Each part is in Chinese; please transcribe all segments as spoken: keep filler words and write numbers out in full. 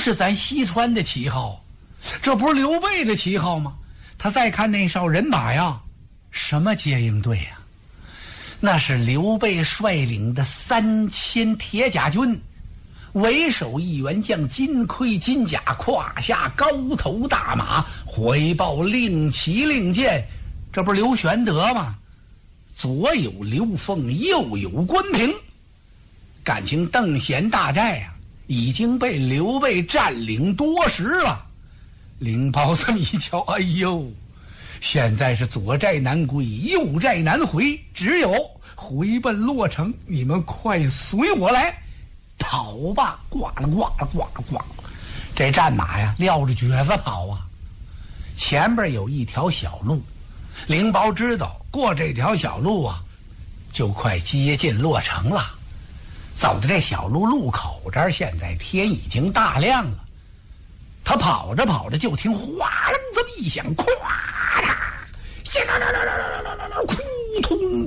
是咱西川的旗号，这不是刘备的旗号吗？他再看那哨人马呀，什么接应队呀？那是刘备率领的三千铁甲军，为首一员将金盔金甲，胯下高头大马，回报令旗令箭，这不是刘玄德吗？左有刘凤，右有关平，感情邓贤大寨啊已经被刘备占领多时了。灵包这么一瞧，哎呦，现在是左寨难归，右寨难回，只有回奔洛城，你们快随我来，跑吧！呱啦呱啦呱啦呱啦，这战马呀撂着蹶子跑啊。前边有一条小路，灵包知道过这条小路啊就快接近洛城了。走到这小路路口这儿，现在天已经大亮了。他跑着跑着，就听哗楞这么一响，咵嗒，响啦啦啦啦啦啦啦啦，扑通！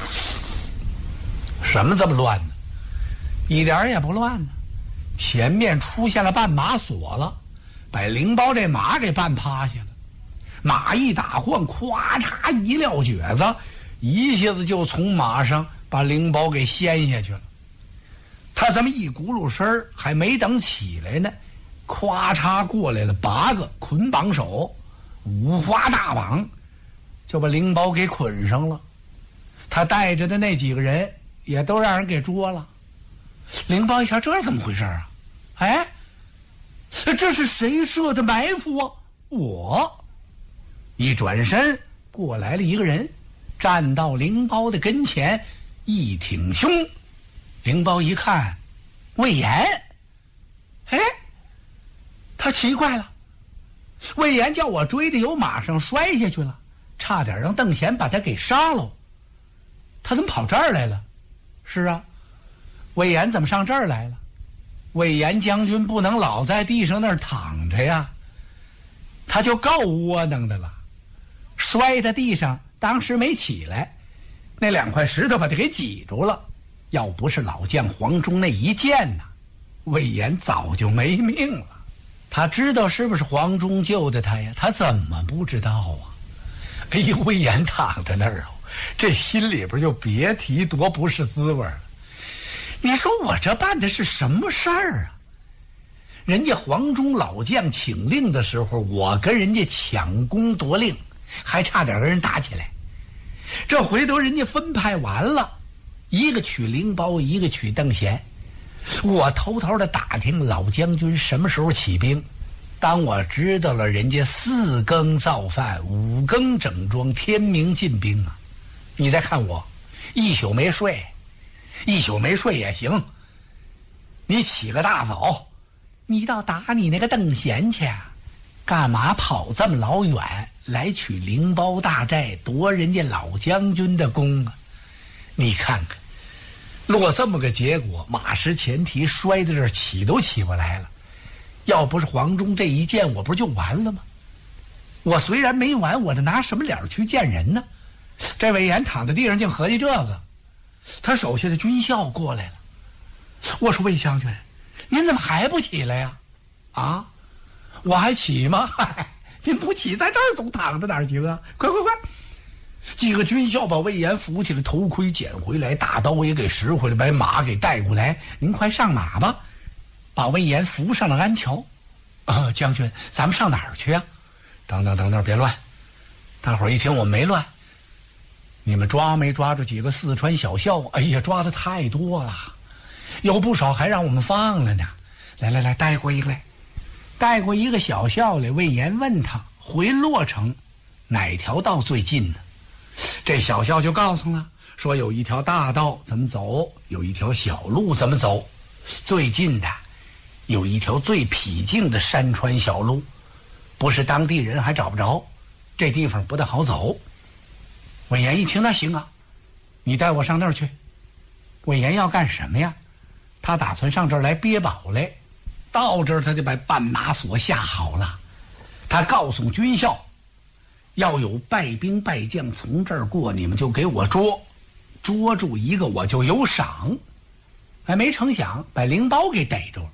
什么这么乱呢？一点也不乱呢。前面出现了绊马索了，把灵包这马给绊趴下了。马一打晃，咵嚓一撂蹶子，一下子就从马上把灵包给掀下去了。他这么一轱辘身儿，还没等起来呢，咵嚓过来了八个捆绑手，五花大绑，就把灵包给捆上了。他带着的那几个人也都让人给捉了。灵包一瞧，这是怎么回事啊？哎，这是谁设的埋伏啊？我一转身，过来了一个人，站到灵包的跟前，一挺胸。灵包一看，魏延。哎，他奇怪了，魏延叫我追的由马上摔下去了，差点让邓贤把他给杀了，他怎么跑这儿来了？是啊，魏延怎么上这儿来了？魏延将军不能老在地上那儿躺着呀，他就够窝囊的了，摔在地上，当时没起来，那两块石头把他给挤住了。要不是老将黄忠那一箭呢，魏延早就没命了。他知道是不是黄忠救的他呀？他怎么不知道啊？哎呦，魏延躺在那儿哦，这心里边就别提多不是滋味了。你说我这办的是什么事儿啊？人家黄忠老将请令的时候，我跟人家抢功夺令，还差点跟人打起来。这回头人家分派完了，一个取灵包，一个取邓贤。我偷偷的打听老将军什么时候起兵。当我知道了人家四更造饭，五更整装，天明进兵啊，你再看我一宿没睡，一宿没睡也行。你起个大早，你倒打你那个邓贤去，干嘛跑这么老远来取灵包大寨，夺人家老将军的功啊？你看看落这么个结果，马失前蹄，摔在这儿起都起不来了。要不是黄忠这一箭，我不是就完了吗？我虽然没完，我这拿什么脸去见人呢？这魏延躺在地上净合计这个。他手下的军校过来了，我说魏将军，您怎么还不起来呀？啊，我还起吗？嗨，您不起，在这儿总躺着哪儿行啊？快快快！几个军校把魏延扶起来，头盔捡回来，大刀也给拾回来，把马给带过来。您快上马吧，把魏延扶上了安桥。啊，将军，咱们上哪儿去啊？等等等等，别乱！大伙儿一听我没乱，你们抓没抓住几个四川小校？哎呀，抓的太多了，有不少还让我们放了呢。来来来，带过一个来，带过一个小校来。魏延问他回洛城哪条道最近呢？这小校就告诉了，说有一条大道怎么走，有一条小路怎么走，最近的有一条最僻静的山川小路，不是当地人还找不着，这地方不大好走。魏延一听，那行啊，你带我上那儿去。魏延要干什么呀？他打算上这儿来憋宝来。到这儿他就把绊马索下好了，他告诉军校，要有败兵败将从这儿过，你们就给我捉，捉住一个我就有赏。还没成想把灵包给逮住了。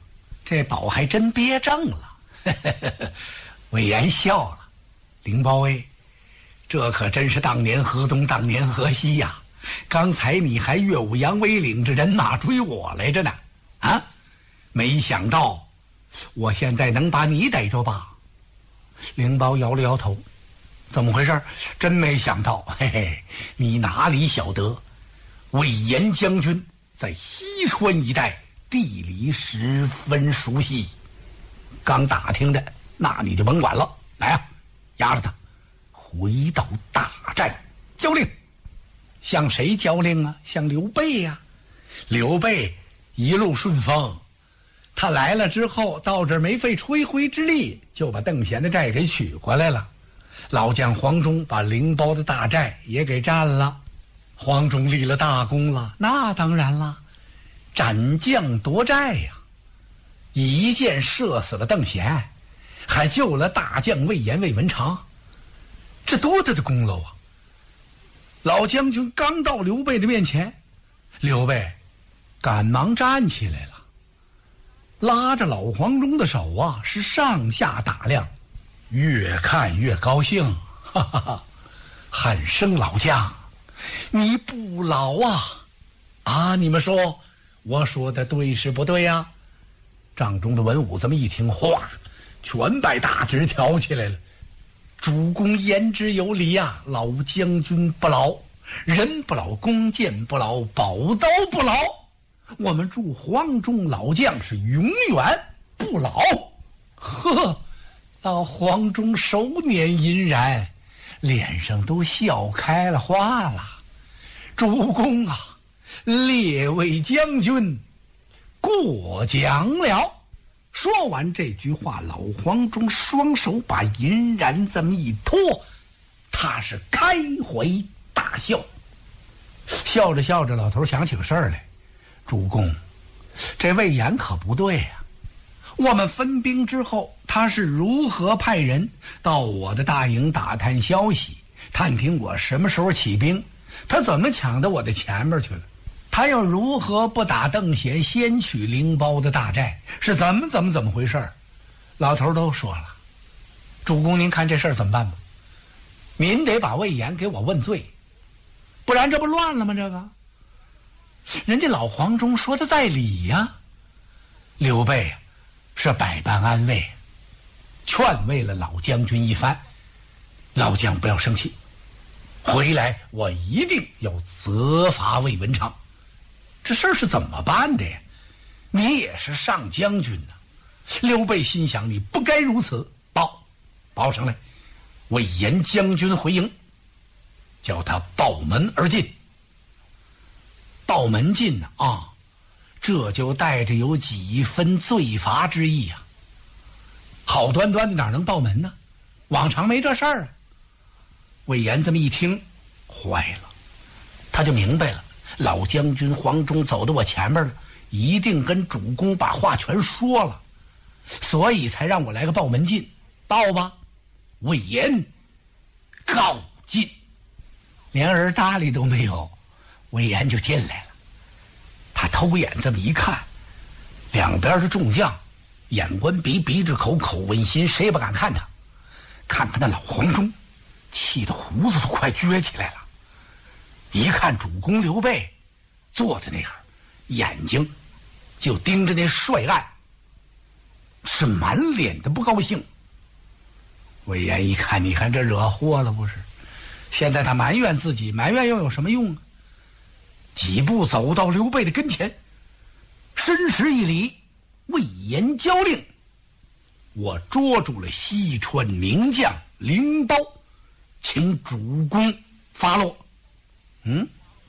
这宝还真憋正了。魏延笑了：“灵包哎，这可真是当年河东当年河西呀！刚才你还岳武扬威领着人马追我来着呢，啊，没想到我现在能把你逮着吧？”灵包摇了摇头：“怎么回事？真没想到。嘿嘿，你哪里晓得，魏延将军在西川一带地理十分熟悉。刚打听的，那你就甭管了。来啊，押着他回到大寨交令。”向谁交令啊？向刘备呀、啊。刘备一路顺风，他来了之后，到这儿没费吹灰之力，就把邓贤的寨给取回来了。老将黄忠把灵包的大寨也给占了。黄忠立了大功了，那当然了，斩将夺寨呀、啊，一箭射死了邓贤，还救了大将魏延、魏文长，这多大的功劳啊！老将军刚到刘备的面前，刘备赶忙站起来了，拉着老黄忠的手啊，是上下打量，越看越高兴，哈哈哈！喊声老将，你不老啊！啊，你们说我说的对是不对呀、啊？帐中的文武这么一听，哗，全把大直挑起来了。主公言之有理呀、啊，老将军不老，人不老，弓箭不老，宝刀不老，我们祝黄忠老将是永远不老。呵，老黄忠手捻银然，脸上都笑开了花了。主公啊，列位将军过奖了。说完这句话，老黄忠双手把银髯这么一托，他是开怀大笑。笑着笑着，老头想起个事儿来：主公，这魏延可不对呀、啊。我们分兵之后，他是如何派人到我的大营打探消息，探听我什么时候起兵？他怎么抢到我的前面去了？他又如何不打邓贤，先取灵包的大寨？是怎么怎么怎么回事？老头都说了，主公您看这事儿怎么办吧？您得把魏延给我问罪，不然这不乱了吗？这个人家老黄忠说的在理呀、啊。刘备是百般安慰，劝慰了老将军一番。老将不要生气，回来我一定要责罚魏文长。这事儿是怎么办的呀？你也是上将军呢、啊。刘备心想，你不该如此。报报上来，魏延将军回营，叫他报门而进。报门进呢啊，这就带着有几分罪罚之意啊。好端端的哪能报门呢？往常没这事儿啊。魏延这么一听，坏了，他就明白了。老将军黄忠走到我前面了，一定跟主公把话全说了，所以才让我来个报门进。报吧。魏延告进。连人搭理都没有，魏延就进来了。他偷眼这么一看，两边的众将眼观鼻，鼻着口，口问心，谁也不敢看他。看看那老黄忠，气得胡子都快撅起来了。一看主公刘备坐在那儿，眼睛就盯着那帅案，是满脸的不高兴。魏延一看，你看这惹祸了不是？现在他埋怨自己，埋怨又有什么用啊？几步走到刘备的跟前，深施一礼：魏延交令，我捉住了西川名将灵包，请主公发落。嗯，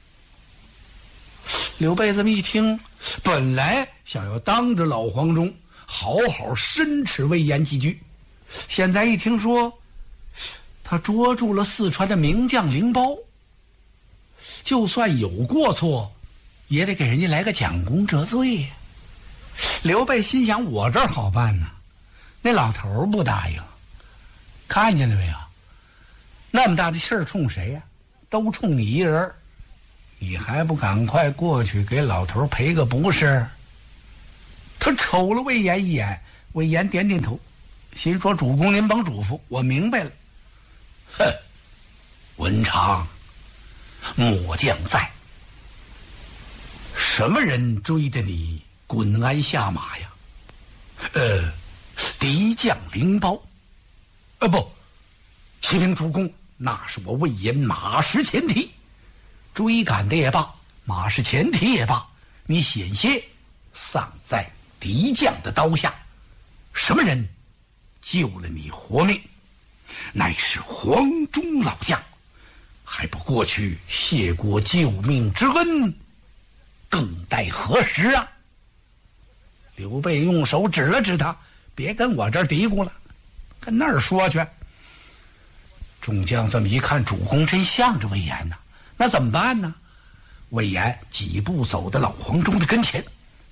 刘备这么一听，本来想要当着老黄忠好好申斥魏延几句，现在一听说他捉住了四川的名将灵包，就算有过错，也得给人家来个蒋公折罪呀。刘备心想，我这儿好办呢，那老头不答应，看见了没有？那么大的气儿冲谁呀？都冲你一人，你还不赶快过去给老头赔个不是？ 他瞅了魏延一眼，魏延点点头，心说：“主公您甭嘱咐，我明白了。”哼，文长，末将在。什么人追的你滚鞍下马呀？呃，敌将灵包。呃，不，启禀主公，那是我魏延马失前蹄，追赶的也罢，马失前蹄也罢，你险些丧在敌将的刀下。什么人救了你活命？乃是黄忠老将，还不过去谢过救命之恩，更待何时啊？刘备用手指了指他，别跟我这儿嘀咕了，跟那儿说去。众将这么一看，主公真向着魏延呢，那怎么办呢？魏延几步走到老黄忠的跟前，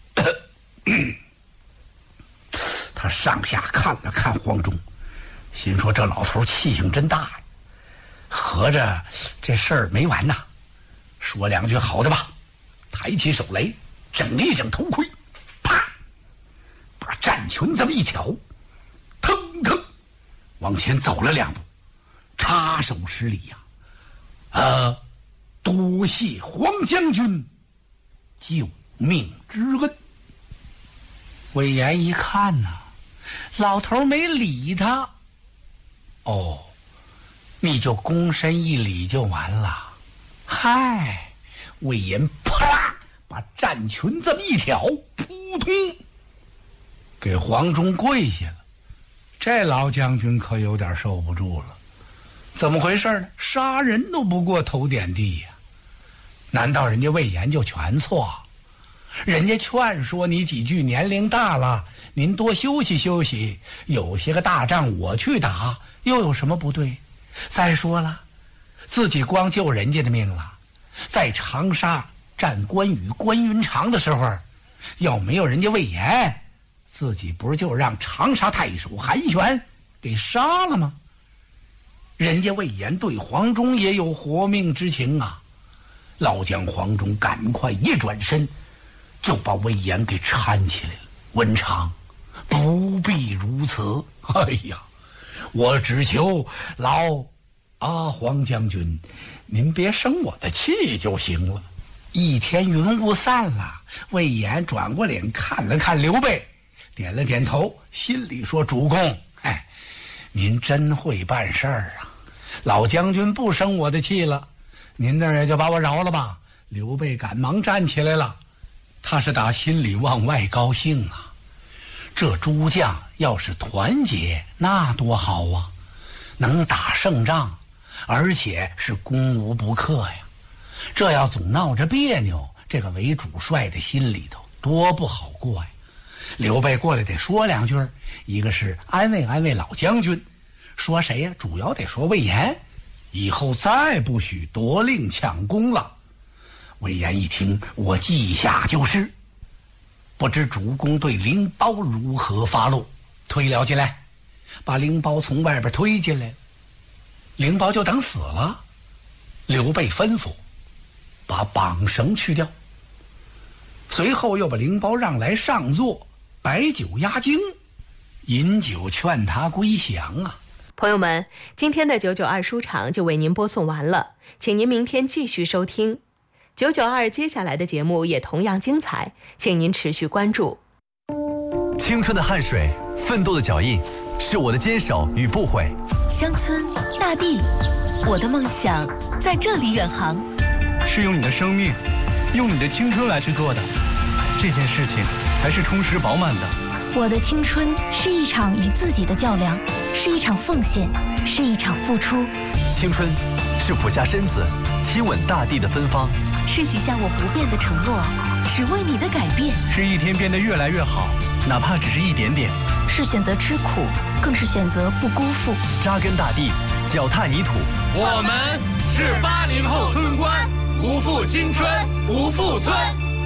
他上下看了看黄忠，心说这老头气性真大呀，合着这事儿没完呐。说两句好的吧，抬起手来，整一整头盔，啪，把战裙这么一挑，腾腾往前走了两步，插手施礼呀、啊，呃，多谢黄将军救命之恩。魏延一看呢，老头没理他。哦，你就躬身一礼就完了。嗨，魏延啪啦把战裙这么一挑，扑通给黄忠跪下了。这老将军可有点受不住了，怎么回事呢？杀人都不过头点地呀、啊！难道人家魏延就全错？人家劝说你几句，年龄大了，您多休息休息，有些个大仗我去打，又有什么不对？再说了，自己光救人家的命了，在长沙战关羽、关云长的时候，要没有人家魏延，自己不是就让长沙太守韩玄给杀了吗？人家魏延对黄忠也有活命之情啊！老将黄忠赶快一转身，就把魏延给搀起来了。文长，不必如此。哎呀，我只求老啊黄将军，您别生我的气就行了。一天云雾散了，魏延转过脸看了看刘备，点了点头，心里说：“主公，哎，您真会办事儿啊！老将军不生我的气了，您那也就把我饶了吧。”刘备赶忙站起来了，他是打心里往外高兴啊。这诸将要是团结，那多好啊，能打胜仗，而且是攻无不克呀。这要总闹着别扭，这个为主帅的心里头多不好过呀。刘备过来得说两句，一个是安慰安慰老将军，说谁呀？主要得说魏延，以后再不许夺令抢功了。魏延一听，我记下就是。不知主公对灵包如何发落？推了进来，把灵包从外边推进来，灵包就等死了。刘备吩咐把绑绳去掉，随后又把灵包让来上座，摆酒压惊，饮酒劝他归降啊。 朋友们，今天的九九二书场就为您播送完了，请您明天继续收听九九二，接下来的节目也同样精彩，请您持续关注。 青春的汗水，奋斗的脚印，是我的坚守与不悔。 乡村大地，我的梦想在这里远航。 是用你的生命，用你的青春来去做的，这件事情才是充实饱满的。 我的青春是一场与自己的较量，是一场奉献，是一场付出。 青春是俯下身子亲吻大地的芬芳， 是许下我不变的承诺，只为你的改变。 是一天变得越来越好，哪怕只是一点点。 是选择吃苦，更是选择不辜负。 扎根大地，脚踏泥土。 我们是八零后村官，不负青春，不负村。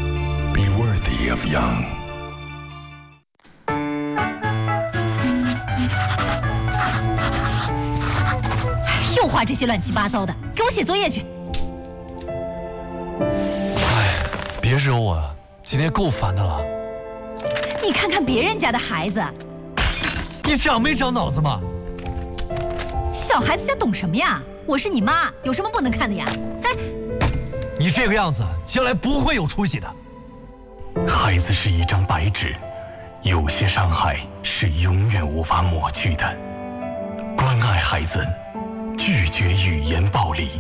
Be worthy of young。 又画这些乱七八糟的，给我写作业去。 哎，别惹我，今天够烦的了。 你看看别人家的孩子， 你长没长脑子吗？ 小孩子家懂什么呀？我是你妈，有什么不能看的呀？哎， 你这个样子，将来不会有出息的。 孩子是一张白纸，有些伤害是永远无法抹去的。关爱孩子，拒绝语言暴力。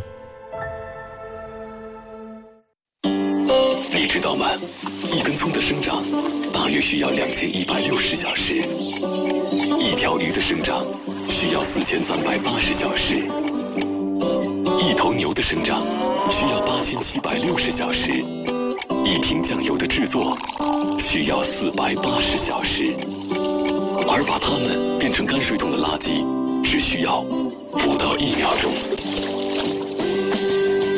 你知道吗？一根葱的生长大约需要两千一百六十小时，一条鱼的生长需要四千三百八十小时，一头牛的生长需要八千七百六十小时，一瓶酱油的制作需要四百八十小时，而把它们变成泔水桶的垃圾只需要不到一秒钟。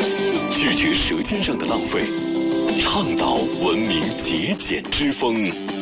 拒绝舌尖上的浪费，倡导文明节俭之风。